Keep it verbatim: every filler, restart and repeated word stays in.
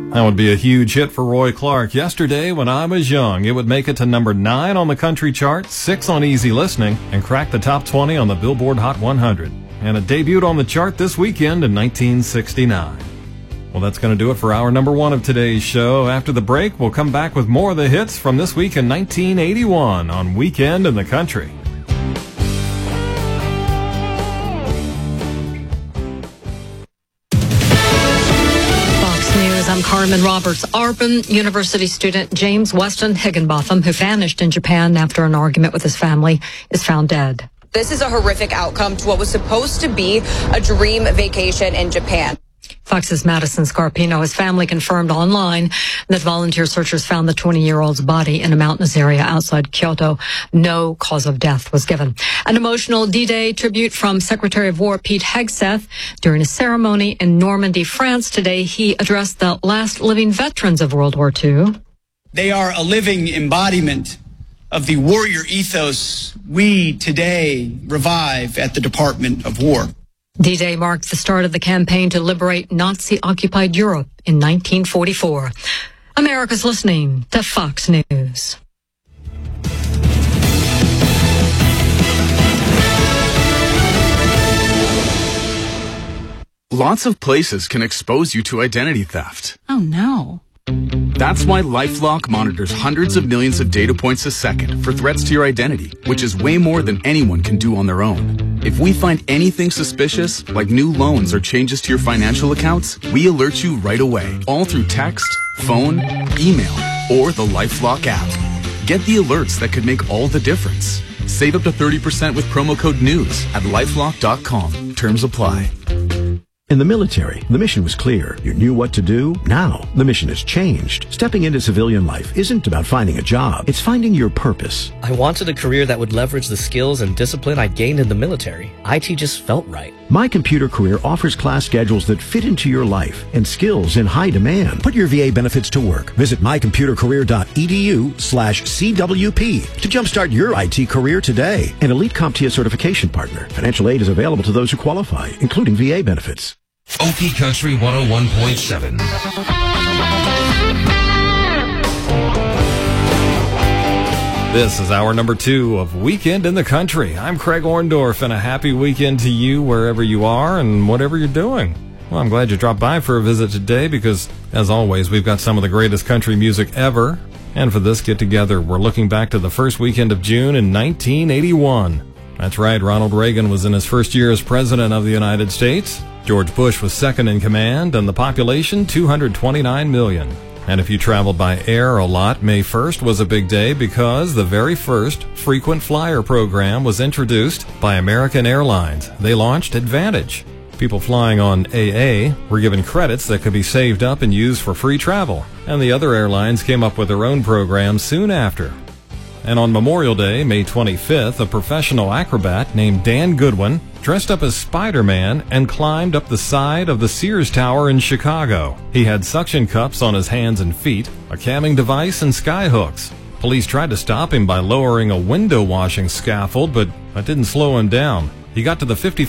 That would be a huge hit for Roy Clark. Yesterday, When I Was Young, it would make it to number nine on the country chart, six on Easy Listening, and crack the top twenty on the Billboard Hot one hundred. And it debuted on the chart this weekend in nineteen sixty-nine. Well, that's going to do it for hour number one of today's show. After the break, we'll come back with more of the hits from this week in nineteen eighty-one on Weekend in the Country. I'm Carmen Roberts. Auburn University student James Weston Higginbotham, who vanished in Japan after an argument with his family, is found dead. This is a horrific outcome to what was supposed to be a dream vacation in Japan. Fox's Madison Scarpino. His family confirmed online that volunteer searchers found the twenty-year-old's body in a mountainous area outside Kyoto. No cause of death was given. An emotional D-Day tribute from Secretary of War Pete Hegseth. During a ceremony in Normandy, France today, he addressed the last living veterans of World War Two. They are a living embodiment of the warrior ethos we today revive at the Department of War. D-Day marked the start of the campaign to liberate Nazi-occupied Europe in nineteen forty-four. America's listening to Fox News. Lots of places can expose you to identity theft. Oh, no. That's why LifeLock monitors hundreds of millions of data points a second for threats to your identity, which is way more than anyone can do on their own. If we find anything suspicious, like new loans or changes to your financial accounts, we alert you right away, all through text, phone, email, or the LifeLock app. Get the alerts that could make all the difference. Save up to thirty percent with promo code NEWS at lifelock dot com. Terms apply. In the military, the mission was clear. You knew what to do. Now, the mission has changed. Stepping into civilian life isn't about finding a job. It's finding your purpose. I wanted a career that would leverage the skills and discipline I gained in the military. I T just felt right. My Computer Career offers class schedules that fit into your life and skills in high demand. Put your V A benefits to work. Visit my computer career dot e d u slash C W P to jumpstart your I T career today. An Elite CompTIA certification partner. Financial aid is available to those who qualify, including V A benefits. O P Country one oh one point seven. This is hour number two of Weekend in the Country. I'm Craig Orndorff, and a happy weekend to you wherever you are and whatever you're doing. Well, I'm glad you dropped by for a visit today because, as always, we've got some of the greatest country music ever. And for this get-together, we're looking back to the first weekend of June in nineteen eighty-one. That's right, Ronald Reagan was in his first year as President of the United States. George Bush was second in command, and the population two hundred twenty-nine million. And if you traveled by air a lot, May first was a big day because the very first frequent flyer program was introduced by American Airlines. They launched Advantage. People flying on A A were given credits that could be saved up and used for free travel, and the other airlines came up with their own programs soon after. And on Memorial Day, May twenty-fifth, a professional acrobat named Dan Goodwin dressed up as Spider-Man and climbed up the side of the Sears Tower in Chicago. He had suction cups on his hands and feet, a camming device, and skyhooks. Police tried to stop him by lowering a window washing scaffold, but that didn't slow him down. He got to the fifty